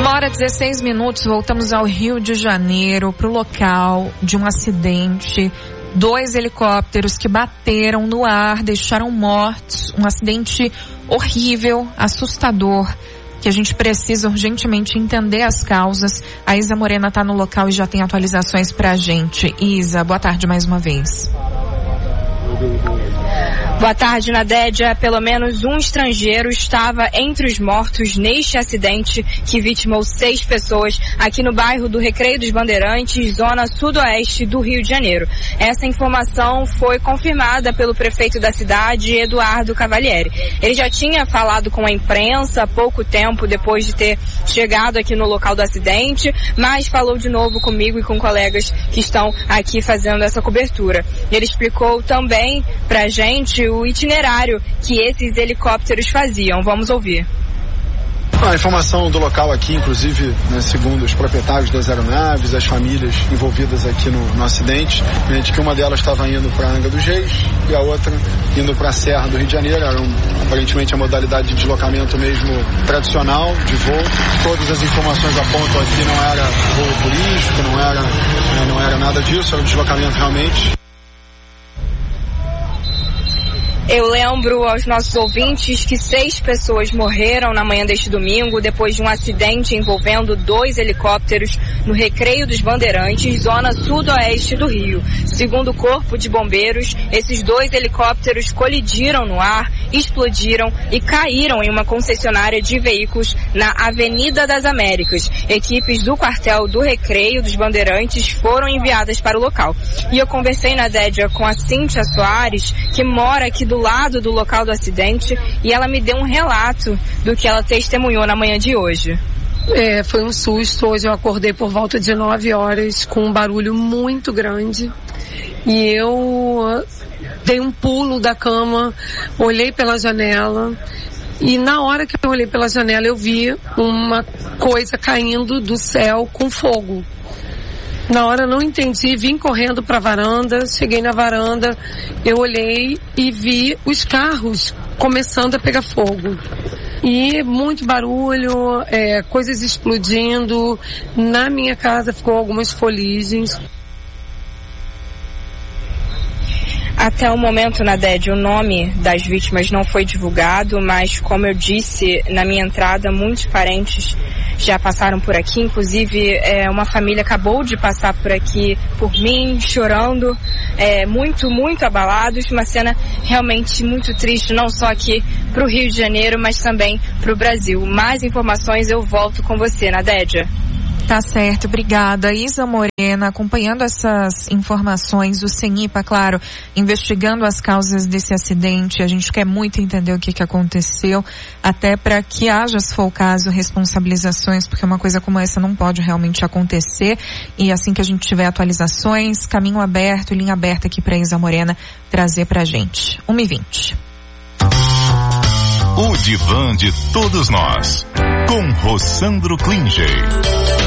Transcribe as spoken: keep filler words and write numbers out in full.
Uma hora e dezesseis minutos, voltamos ao Rio de Janeiro, para o local de um acidente. Dois helicópteros que bateram no ar, deixaram mortos. Um acidente horrível, assustador, que a gente precisa urgentemente entender as causas. A Isa Morena está no local e já tem atualizações pra gente. Isa, boa tarde mais uma vez. Boa tarde, Nadédia. Pelo menos um estrangeiro estava entre os mortos neste acidente que vitimou seis pessoas aqui no bairro do Recreio dos Bandeirantes, zona sudoeste do Rio de Janeiro. Essa informação foi confirmada pelo prefeito da cidade, Eduardo Cavalieri. Ele já tinha falado com a imprensa há pouco tempo depois de ter chegado aqui no local do acidente, mas falou de novo comigo e com colegas que estão aqui fazendo essa cobertura. Ele explicou também pra gente o itinerário que esses helicópteros faziam. Vamos ouvir. A informação do local aqui, inclusive, né, segundo os proprietários das aeronaves, as famílias envolvidas aqui no, no acidente, né, de que uma delas estava indo para a Angra dos Reis e a outra indo para a Serra do Rio de Janeiro. Era um, aparentemente a modalidade de deslocamento mesmo tradicional de voo. Todas as informações apontam aqui não era voo turístico, não era, né, não era nada disso, era um deslocamento realmente. Eu lembro aos nossos ouvintes que seis pessoas morreram na manhã deste domingo depois de um acidente envolvendo dois helicópteros no Recreio dos Bandeirantes, zona sudoeste do Rio. Segundo o Corpo de Bombeiros, esses dois helicópteros colidiram no ar, explodiram e caíram em uma concessionária de veículos na Avenida das Américas. Equipes do quartel do Recreio dos Bandeirantes foram enviadas para o local. E eu conversei, Nadédia, com a Cíntia Soares, que mora aqui do lado do local do acidente, e ela me deu um relato do que ela testemunhou na manhã de hoje. É, foi um susto. Hoje eu acordei por volta de nove horas com um barulho muito grande e eu dei um pulo da cama, olhei pela janela e na hora que eu olhei pela janela eu vi uma coisa caindo do céu com fogo. Na hora eu não entendi, vim correndo para a varanda, cheguei na varanda, eu olhei e vi os carros começando a pegar fogo. E muito barulho, é, coisas explodindo. Na minha casa ficou algumas foligens. Até o momento, Nadédia, o nome das vítimas não foi divulgado, mas como eu disse na minha entrada, muitos parentes já passaram por aqui, inclusive é, uma família acabou de passar por aqui por mim, chorando, é, muito, muito abalados, uma cena realmente muito triste, não só aqui para o Rio de Janeiro, mas também para o Brasil. Mais informações eu volto com você, Nadédia. Tá certo, obrigada. Isa Morena, acompanhando essas informações, o CENIPA, claro, investigando as causas desse acidente. A gente quer muito entender o que, que aconteceu, até para que haja, se for o caso, responsabilizações, porque uma coisa como essa não pode realmente acontecer. E assim que a gente tiver atualizações, caminho aberto, linha aberta aqui para Isa Morena trazer pra gente. uma e vinte. O Divã de Todos Nós, com Rossandro Klinger.